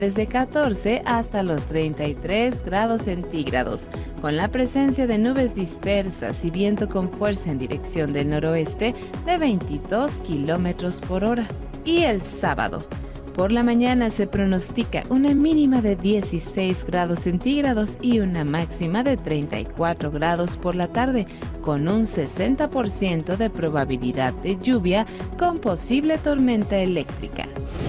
desde 14 hasta los 33 grados centígrados, con la presencia de nubes dispersas y viento con fuerza en dirección del noroeste de 22 kilómetros por hora. Y el sábado, por la mañana se pronostica una mínima de 16 grados centígrados y una máxima de 34 grados por la tarde, con un 60% de probabilidad de lluvia con posible tormenta eléctrica.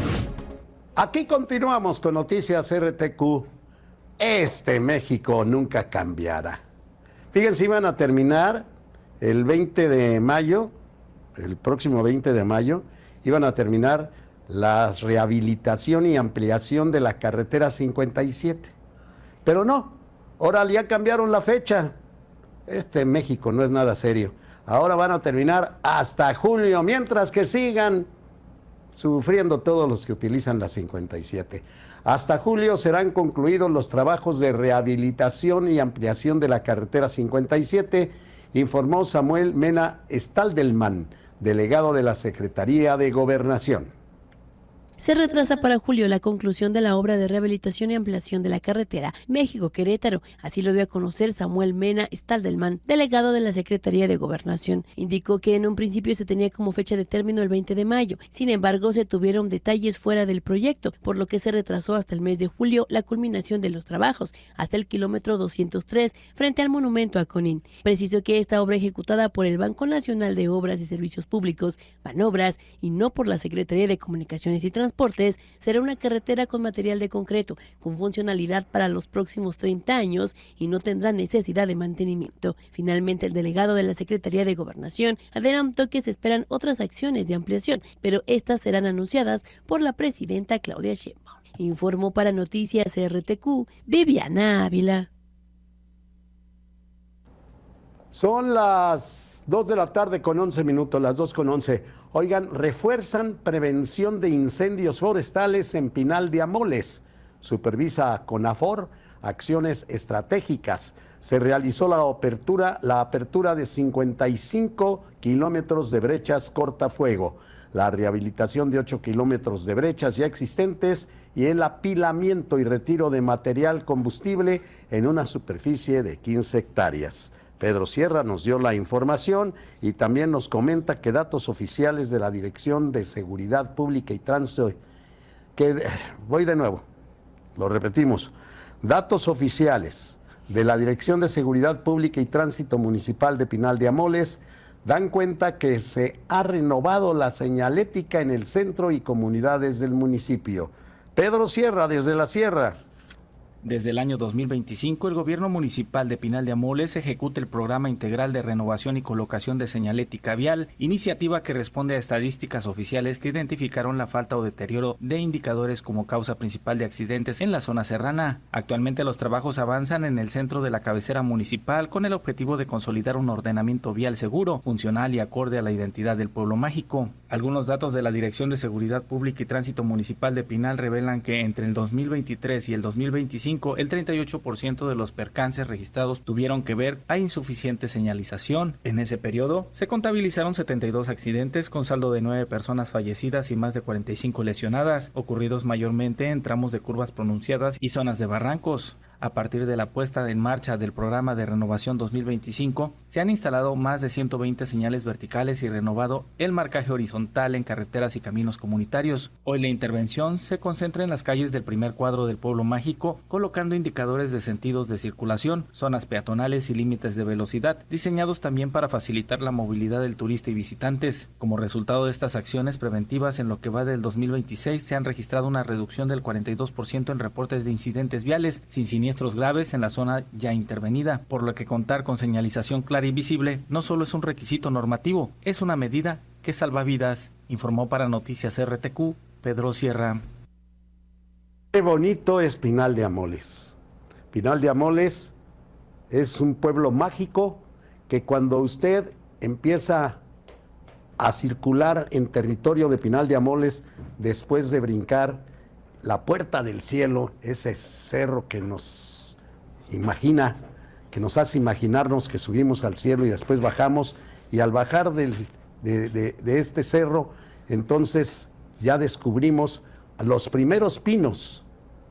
Aquí continuamos con Noticias RTQ. Este México nunca cambiará. Fíjense, iban a terminar el 20 de mayo, el próximo 20 de mayo, iban a terminar la rehabilitación y ampliación de la carretera 57. Pero no, ahora ya cambiaron la fecha. Este México no es nada serio. Ahora van a terminar hasta julio, mientras que sigan sufriendo todos los que utilizan la 57. Hasta julio serán concluidos los trabajos de rehabilitación y ampliación de la carretera 57, informó Samuel Mena Staldelman, delegado de la Secretaría de Gobernación. Se retrasa para julio la conclusión de la obra de rehabilitación y ampliación de la carretera México-Querétaro. Así lo dio a conocer Samuel Mena Staldelman, delegado de la Secretaría de Gobernación. Indicó que en un principio se tenía como fecha de término el 20 de mayo. Sin embargo, se tuvieron detalles fuera del proyecto, por lo que se retrasó hasta el mes de julio la culminación de los trabajos, hasta el kilómetro 203, frente al monumento a Conin. Precisó que esta obra ejecutada por el Banco Nacional de Obras y Servicios Públicos, Banobras, y no por la Secretaría de Comunicaciones y Transportes, será una carretera con material de concreto, con funcionalidad para los próximos 30 años y no tendrá necesidad de mantenimiento. Finalmente, el delegado de la Secretaría de Gobernación adelantó que se esperan otras acciones de ampliación, pero estas serán anunciadas por la presidenta Claudia Sheinbaum. Informó para Noticias RTQ, Viviana Ávila. Son las 2 de la tarde con 11 minutos, las 2:11. Oigan, refuerzan prevención de incendios forestales en Pinal de Amoles. Supervisa CONAFOR acciones estratégicas. Se realizó la apertura de 55 kilómetros de brechas cortafuego, la rehabilitación de 8 kilómetros de brechas ya existentes y el apilamiento y retiro de material combustible en una superficie de 15 hectáreas. Pedro Sierra nos dio la información y también nos comenta que datos oficiales de la Dirección de Seguridad Pública y Tránsito, voy de nuevo, lo repetimos, datos oficiales de la Dirección de Seguridad Pública y Tránsito Municipal de Pinal de Amoles dan cuenta que se ha renovado la señalética en el centro y comunidades del municipio. Pedro Sierra, desde la Sierra. Desde el año 2025, el gobierno municipal de Pinal de Amoles ejecuta el programa integral de renovación y colocación de señalética vial, iniciativa que responde a estadísticas oficiales que identificaron la falta o deterioro de indicadores como causa principal de accidentes en la zona serrana. Actualmente los trabajos avanzan en el centro de la cabecera municipal con el objetivo de consolidar un ordenamiento vial seguro, funcional y acorde a la identidad del pueblo mágico. Algunos datos de la Dirección de Seguridad Pública y Tránsito Municipal de Pinal revelan que entre el 2023 y el 2025 el 38% de los percances registrados tuvieron que ver a insuficiente señalización. En ese periodo se contabilizaron 72 accidentes con saldo de 9 personas fallecidas y más de 45 lesionadas, ocurridos mayormente en tramos de curvas pronunciadas y zonas de barrancos. A partir de la puesta en marcha del programa de renovación 2025, se han instalado más de 120 señales verticales y renovado el marcaje horizontal en carreteras y caminos comunitarios. Hoy la intervención se concentra en las calles del primer cuadro del pueblo mágico, colocando indicadores de sentidos de circulación, zonas peatonales y límites de velocidad, diseñados también para facilitar la movilidad del turista y visitantes. Como resultado de estas acciones preventivas, en lo que va del 2026 se han registrado una reducción del 42% en reportes de incidentes viales, sin siniestros graves en la zona ya intervenida, por lo que contar con señalización clara y visible no solo es un requisito normativo, es una medida que salva vidas, informó para Noticias RTQ, Pedro Sierra. Qué bonito es Pinal de Amoles. Pinal de Amoles es un pueblo mágico que cuando usted empieza a circular en territorio de Pinal de Amoles, después de brincar la Puerta del Cielo, ese cerro que nos hace imaginarnos que subimos al cielo y después bajamos, y al bajar de este cerro, entonces ya descubrimos los primeros pinos